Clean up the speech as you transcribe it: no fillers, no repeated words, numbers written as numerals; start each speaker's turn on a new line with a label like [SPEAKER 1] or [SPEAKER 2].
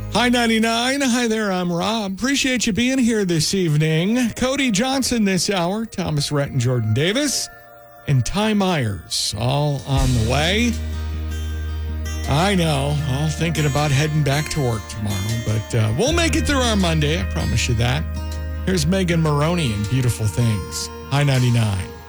[SPEAKER 1] Hi, 99. Hi there, I'm Rob. Appreciate you being here this evening. Cody Johnson this hour, Thomas Rhett and Jordan Davis, and Ty Myers all on the way. I know, all thinking about heading back to work tomorrow, but we'll make it through our Monday, I promise you that. Here's Megan Maroney and Beautiful Things. Hi, 99.